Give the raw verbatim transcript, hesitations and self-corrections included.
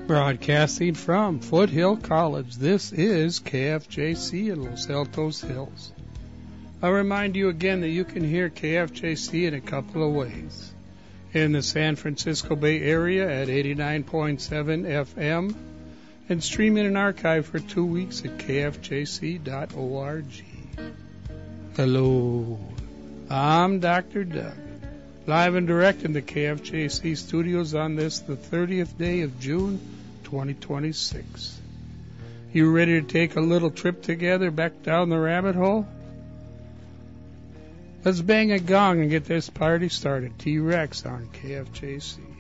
Broadcasting from Foothill College, this is K F J C in Los Altos Hills. I'll remind you again that you can hear K F J C in a couple of ways. In the San Francisco Bay Area at eighty-nine point seven F M, and stream in an archive for two weeks at K F J C dot org. Hello, I'm Doctor Doug, live and direct in the K F J C studios on this, the thirtieth day of June, twenty twenty-six. You ready to take a little trip together back down the rabbit hole? Let's bang a gong and get this party started. T-Rex on K F J C.